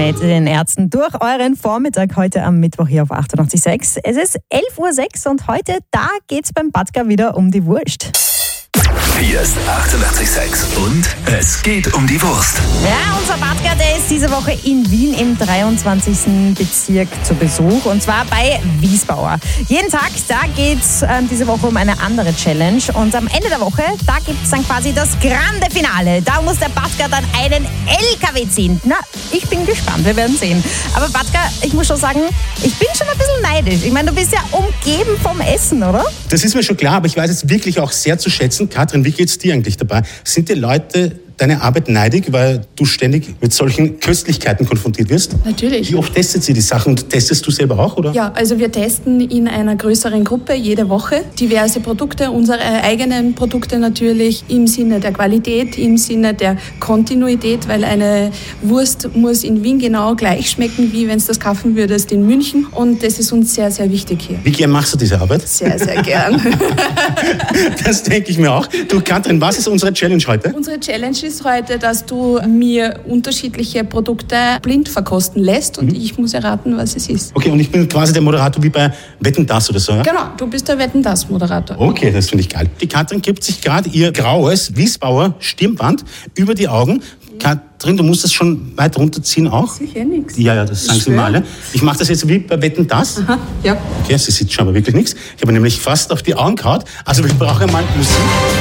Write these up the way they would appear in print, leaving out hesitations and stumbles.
mit den Ärzten durch euren Vormittag heute am Mittwoch hier auf 88.6. Es ist 11.06 Uhr und heute, da geht's beim Batka wieder um die Wurst. Hier ist 88.6 und es geht um die Wurst. Ja, unser Batka, der ist diese Woche in Wien im 23. Bezirk zu Besuch und zwar bei Wiesbauer. Jeden Tag, da geht's diese Woche um eine andere Challenge und am Ende der Woche, da gibt's dann quasi das grande Finale. Da muss der Batka dann einen LKW ziehen. Na, ich bin gespannt, wir werden sehen. Aber Batka, ich muss schon sagen, ich bin schon ein bisschen neidisch. Ich meine, du bist ja umgeben vom Essen, oder? Das ist mir schon klar, aber ich weiß es wirklich auch sehr zu schätzen. Katrin, wie geht's dir eigentlich dabei? Sind die Leute deine Arbeit neidig, weil du ständig mit solchen Köstlichkeiten konfrontiert wirst? Natürlich. Wie oft testet sie die Sachen? Testest du selber auch, oder? Ja, also wir testen in einer größeren Gruppe jede Woche diverse Produkte, unsere eigenen Produkte natürlich im Sinne der Qualität, im Sinne der Kontinuität, weil eine Wurst muss in Wien genau gleich schmecken, wie wenn du das kaufen würdest in München und das ist uns sehr, sehr wichtig hier. Wie gern machst du diese Arbeit? Sehr, sehr gern. Das denke ich mir auch. Du, Katrin, was ist unsere Challenge heute? Unsere Challenge ist heute, dass du mir unterschiedliche Produkte blind verkosten lässt und ich muss erraten, was es ist. Okay, und ich bin quasi der Moderator wie bei Wetten, dass oder so, ja? Genau, du bist der Wetten, dass Moderator. Okay, das finde ich geil. Die Katrin gibt sich gerade ihr graues Wiesbauer Stirnband über die Augen. Katrin, du musst das schon weit runterziehen auch? Sicher nichts. Ja, das sagen sie mal alle. Ich mache das jetzt wie bei Wetten, dass. Aha, ja. Okay, sie sieht schon aber wirklich nichts. Ich habe nämlich fast auf die Augen gehauen. Also wir brauchen mal Musik.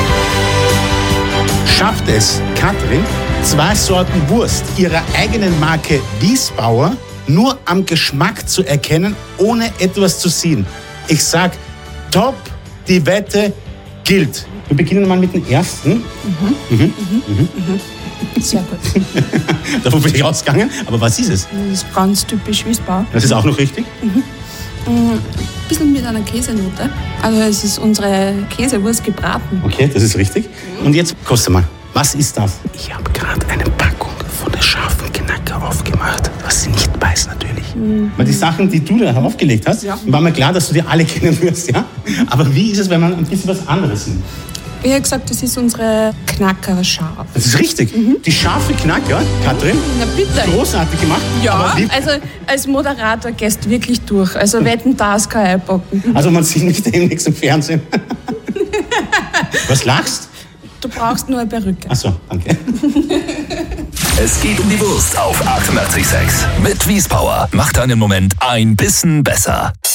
Schafft es Katrin, 2 Sorten Wurst ihrer eigenen Marke Wiesbauer nur am Geschmack zu erkennen, ohne etwas zu sehen? Ich sag, top, die Wette gilt. Wir beginnen mal mit dem ersten. Sehr gut. Davon bin ich ausgegangen. Aber was ist es? Das ist ganz typisch Wiesbauer. Das ist auch noch richtig? Ein bisschen mit einer Käsenote. Also es ist unsere Käsewurst gebraten. Okay, das ist richtig. Und jetzt koste mal. Was ist das? Ich habe gerade eine Packung von der scharfen Knacker aufgemacht. Was sie nicht weiß natürlich. Weil die Sachen, die du da aufgelegt hast, war mir klar, dass du die alle kennen wirst. Ja? Aber wie ist es, wenn man ein bisschen was anderes nimmt? Wie gesagt, das ist unsere Knacker scharf. Das ist richtig. Die scharfe Knacker, Katrin, Na bitte. großartig gemacht. Ja, Aber also als Moderator gehst du wirklich durch. Also Wetten, das kann ich einpacken. also man sieht mich demnächst im Fernsehen. Was lachst? Du brauchst nur eine Perücke. Ach so, danke. Es geht um die Wurst auf 88.6 mit Wiesbauer. Macht deinen Moment ein bisschen besser.